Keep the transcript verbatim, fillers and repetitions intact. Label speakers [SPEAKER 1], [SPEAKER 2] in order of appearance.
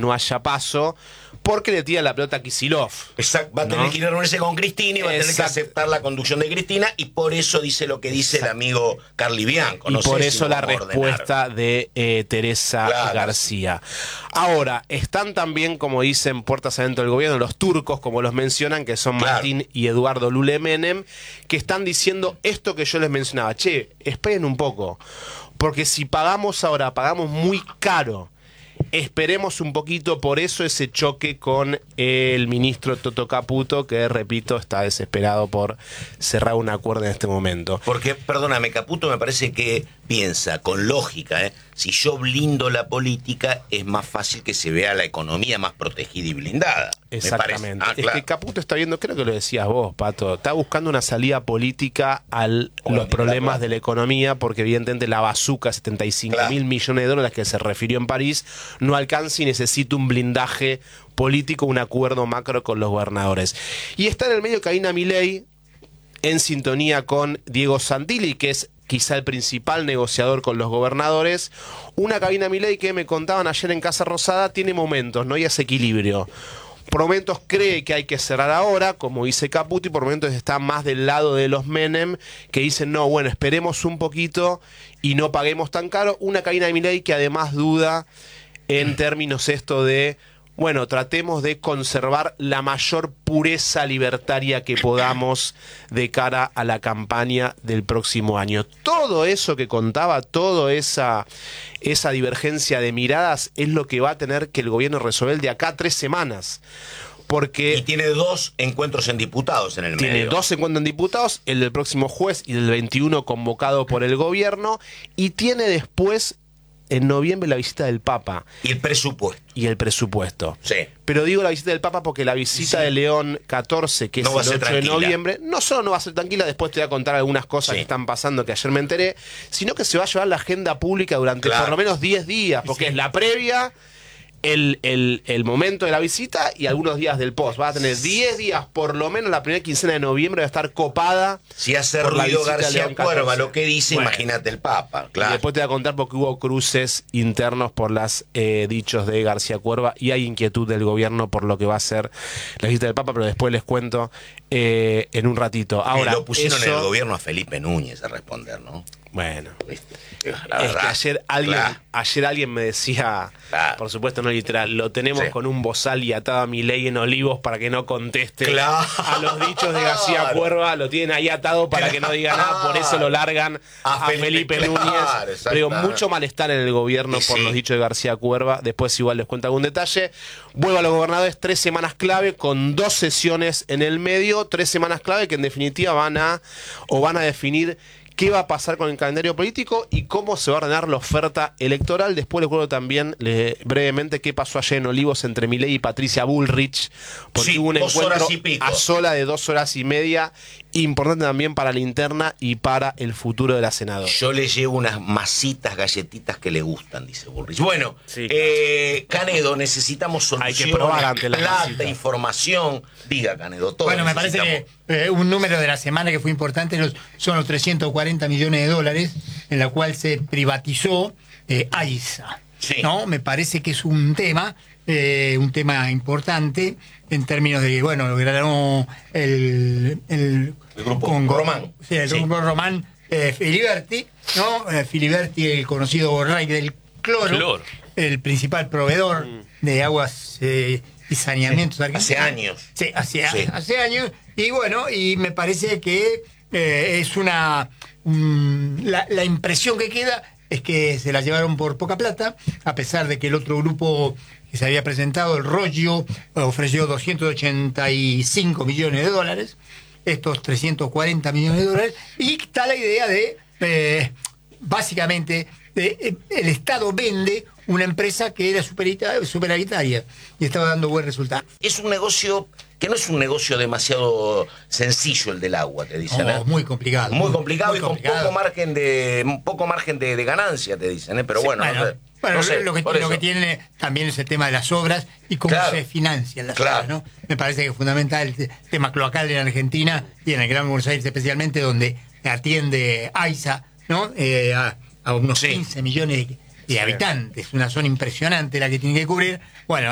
[SPEAKER 1] no haya paso, porque le tira la pelota a Kicillof.
[SPEAKER 2] Exacto, va a tener
[SPEAKER 1] ¿no?
[SPEAKER 2] que ir a reunirse con Cristina y va a tener
[SPEAKER 1] Exacto.
[SPEAKER 2] que aceptar la conducción de Cristina, y por eso dice lo que dice
[SPEAKER 1] Exacto.
[SPEAKER 2] el amigo Carly Bianco. No
[SPEAKER 1] y por
[SPEAKER 2] sé
[SPEAKER 1] eso
[SPEAKER 2] si
[SPEAKER 1] la
[SPEAKER 2] vamos a
[SPEAKER 1] respuesta
[SPEAKER 2] ordenar.
[SPEAKER 1] de eh, Teresa
[SPEAKER 2] Claro.
[SPEAKER 1] García. Ahora, están también, como dicen, puertas adentro del gobierno, los turcos, como los mencionan, que son
[SPEAKER 2] Claro.
[SPEAKER 1] Martín y Eduardo Lule Menem, que están diciendo esto que yo les mencionaba. Che, esperen un poco, porque si pagamos ahora, pagamos muy caro. Esperemos un poquito, por eso ese choque con el ministro Toto Caputo, que repito, está desesperado por cerrar un acuerdo en este momento.
[SPEAKER 2] Porque, perdóname, Caputo me parece que piensa con lógica, ¿eh? Si yo blindo la política, es más fácil que se vea la economía más protegida y blindada.
[SPEAKER 1] Exactamente.
[SPEAKER 2] Ah,
[SPEAKER 1] es
[SPEAKER 2] claro.
[SPEAKER 1] que Caputo está viendo, creo que lo decías vos, Pato, está buscando una salida política a los problemas de la economía, porque evidentemente la bazuca, setenta y cinco mil
[SPEAKER 2] Claro.
[SPEAKER 1] millones de dólares que se refirió en París, no alcanza y necesita un blindaje político, un acuerdo macro con los gobernadores. Y está en el medio Karina Milei, en sintonía con Diego Santilli, que es quizá el principal negociador con los gobernadores. Una Karina Milei que me contaban ayer en Casa Rosada tiene momentos, no hay ese equilibrio. Por momentos cree que hay que cerrar ahora, como dice Caputo, y por momentos está más del lado de los Menem, que dicen, no, bueno, esperemos un poquito y no paguemos tan caro. Una Karina Milei que además duda en términos esto de, bueno, tratemos de conservar la mayor pureza libertaria que podamos de cara a la campaña del próximo año. Todo eso que contaba, toda esa, esa divergencia de miradas es lo que va a tener que el gobierno resolver de acá a tres semanas. Porque
[SPEAKER 2] Y tiene dos encuentros en diputados en el
[SPEAKER 1] tiene
[SPEAKER 2] medio.
[SPEAKER 1] dos encuentros en diputados, el del próximo jueves y el del veintiuno convocado por el gobierno, y tiene después en noviembre la visita del Papa
[SPEAKER 2] Y el presupuesto.
[SPEAKER 1] y el presupuesto.
[SPEAKER 2] Sí.
[SPEAKER 1] Pero digo la visita del Papa porque la visita
[SPEAKER 2] Sí.
[SPEAKER 1] de León catorce, que
[SPEAKER 2] No
[SPEAKER 1] es
[SPEAKER 2] va a
[SPEAKER 1] el
[SPEAKER 2] ser
[SPEAKER 1] ocho de
[SPEAKER 2] tranquila.
[SPEAKER 1] noviembre, no solo no va a ser tranquila, después te voy a contar algunas cosas
[SPEAKER 2] Sí.
[SPEAKER 1] que están pasando que ayer me enteré, sino que se va a llevar la agenda pública durante
[SPEAKER 2] Claro.
[SPEAKER 1] por lo menos diez días, porque
[SPEAKER 3] Sí.
[SPEAKER 1] es la previa, el, el, el momento de la visita y algunos días del post. Va a tener diez días, por lo menos la primera quincena de noviembre va a estar copada.
[SPEAKER 2] Si hace
[SPEAKER 1] por la
[SPEAKER 2] ruido
[SPEAKER 1] visita de
[SPEAKER 2] García
[SPEAKER 1] León
[SPEAKER 2] Cuerva
[SPEAKER 1] catorce.
[SPEAKER 2] lo que dice,
[SPEAKER 1] Bueno.
[SPEAKER 2] imagínate el Papa.
[SPEAKER 1] Y
[SPEAKER 2] Claro.
[SPEAKER 1] después te voy a contar porque hubo cruces internos por los eh, dichos de García Cuerva y hay inquietud del gobierno por lo que va a ser la visita del Papa, pero después les cuento eh, en un ratito. Ahora,
[SPEAKER 2] Y lo pusieron
[SPEAKER 1] eso-
[SPEAKER 2] en el gobierno a Felipe Núñez a responder, ¿no?
[SPEAKER 1] Bueno,
[SPEAKER 2] ¿Viste?
[SPEAKER 1] es
[SPEAKER 2] La
[SPEAKER 1] que
[SPEAKER 2] verdad.
[SPEAKER 1] ayer alguien,
[SPEAKER 2] Claro.
[SPEAKER 1] ayer alguien me decía,
[SPEAKER 2] Claro.
[SPEAKER 1] por supuesto no literal, lo tenemos
[SPEAKER 2] Sí.
[SPEAKER 1] con un bozal y atado a Milei en Olivos para que no conteste
[SPEAKER 2] Claro.
[SPEAKER 1] a los dichos de García Cuerva, lo tienen ahí atado para que no diga nada, por eso lo largan a,
[SPEAKER 2] A
[SPEAKER 1] Felipe,
[SPEAKER 2] Felipe,
[SPEAKER 1] Núñez.
[SPEAKER 2] claro,
[SPEAKER 1] Pero digo,
[SPEAKER 2] exacto.
[SPEAKER 1] mucho malestar en el gobierno
[SPEAKER 2] Y
[SPEAKER 1] por
[SPEAKER 2] sí.
[SPEAKER 1] los dichos de García Cuerva, después igual les cuento algún detalle. Vuelvo a los gobernadores, tres semanas clave con dos sesiones en el medio, tres semanas clave que en definitiva van a o van a definir qué va a pasar con el calendario político y cómo se va a ordenar la oferta electoral. Después les cuento también le- brevemente qué pasó ayer en Olivos entre Milei y Patricia Bullrich, porque
[SPEAKER 2] Sí,
[SPEAKER 1] hubo un
[SPEAKER 2] dos
[SPEAKER 1] encuentro
[SPEAKER 2] horas y pico.
[SPEAKER 1] a sola de dos horas y media, importante también para la interna y para el futuro de la senadora.
[SPEAKER 2] Yo le llevo unas masitas, galletitas que le gustan, dice Bullrich. Bueno,
[SPEAKER 1] Sí,
[SPEAKER 2] eh, Canedo, necesitamos
[SPEAKER 1] Hay que
[SPEAKER 2] soluciones,
[SPEAKER 1] probar ante las
[SPEAKER 2] plata,
[SPEAKER 1] masitas.
[SPEAKER 2] información. Diga, Canedo, todo
[SPEAKER 3] Bueno, me parece que eh, un número de la semana que fue importante los, son los trescientos cuarenta millones de dólares en la cual se privatizó eh, AISA.
[SPEAKER 2] Sí.
[SPEAKER 3] ¿No? Me parece que es un tema, eh, un tema importante en términos de que, bueno, lograron el, el,
[SPEAKER 2] El grupo
[SPEAKER 3] con-
[SPEAKER 2] Román.
[SPEAKER 3] Sí, el
[SPEAKER 2] Sí.
[SPEAKER 3] grupo Román eh, Filiberti, ¿no? Eh, Filiberti, el conocido rey del cloro,
[SPEAKER 1] Cloro.
[SPEAKER 3] el principal proveedor de aguas eh, y saneamientos
[SPEAKER 2] hace
[SPEAKER 3] argentinos.
[SPEAKER 2] años.
[SPEAKER 3] Sí, hace,
[SPEAKER 2] Sí.
[SPEAKER 3] hace años. Y bueno, y me parece que eh, es una... un- la, la impresión que queda es que se la llevaron por poca plata, a pesar de que el otro grupo que se había presentado, el Rollo, ofreció doscientos ochenta y cinco millones de dólares, estos trescientos cuarenta millones de dólares, y está la idea de, eh, básicamente, de, eh, el Estado vende una empresa que era superita- superavitaria y estaba dando buen resultado.
[SPEAKER 2] Es un negocio que no es un negocio demasiado sencillo el del agua, te dicen.
[SPEAKER 3] Oh,
[SPEAKER 2] ¿eh?
[SPEAKER 3] muy complicado.
[SPEAKER 2] Muy complicado
[SPEAKER 3] muy
[SPEAKER 2] y con
[SPEAKER 3] complicado.
[SPEAKER 2] poco margen de un poco margen de, de ganancia, te dicen, ¿eh? Pero
[SPEAKER 3] Sí,
[SPEAKER 2] bueno, no sé.
[SPEAKER 3] bueno,
[SPEAKER 2] No sé,
[SPEAKER 3] lo, que,
[SPEAKER 2] por
[SPEAKER 3] lo
[SPEAKER 2] eso.
[SPEAKER 3] que tiene también es el tema de las obras y cómo
[SPEAKER 2] Claro.
[SPEAKER 3] se financian las
[SPEAKER 2] Claro.
[SPEAKER 3] obras, ¿no? Me parece que es fundamental el te- tema cloacal en Argentina y en el Gran Buenos Aires especialmente, donde atiende AISA, ¿no? Eh, a, a unos
[SPEAKER 2] Sí.
[SPEAKER 3] quince millones de, de habitantes, una zona impresionante la que tiene que cubrir. Bueno,